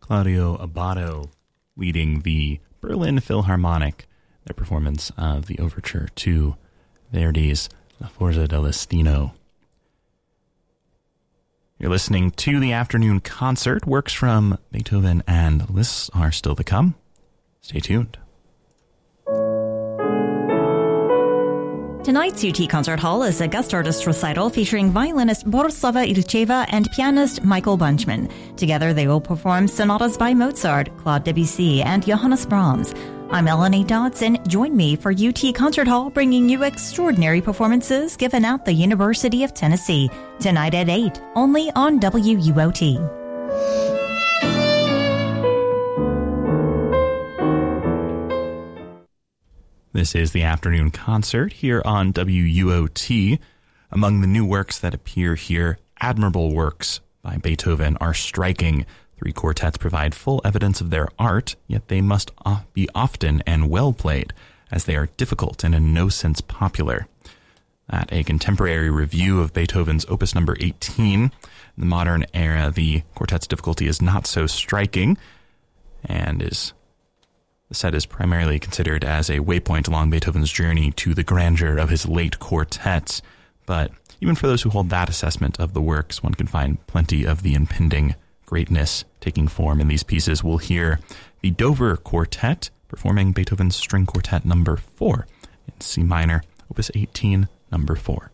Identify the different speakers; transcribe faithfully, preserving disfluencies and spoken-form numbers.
Speaker 1: Claudio Abbado leading the Berlin Philharmonic, their performance of the overture to Verdi's La Forza del Destino. You're listening to the afternoon concert. Works from Beethoven and Liszt are still to come. Stay tuned.
Speaker 2: Tonight's U T Concert Hall is a guest artist recital featuring violinist Borislava Ilcheva and pianist Michael Bunchman. Together they will perform sonatas by Mozart, Claude Debussy, and Johannes Brahms. I'm Melanie Dodson. Join me for U T Concert Hall, bringing you extraordinary performances given at the University of Tennessee. Tonight at eight, only on W U O T.
Speaker 1: This is the afternoon concert here on W U O T. Among the new works that appear here, admirable works by Beethoven are striking. Three quartets provide full evidence of their art, yet they must be often and well played, as they are difficult and in no sense popular. At a contemporary review of Beethoven's Opus number eighteen, in the modern era, the quartet's difficulty is not so striking, and is the set is primarily considered as a waypoint along Beethoven's journey to the grandeur of his late quartets. But even for those who hold that assessment of the works, one can find plenty of the impending greatness taking form in these pieces. We'll hear the Dover Quartet performing Beethoven's String Quartet number four in C minor, Opus eighteen, number four.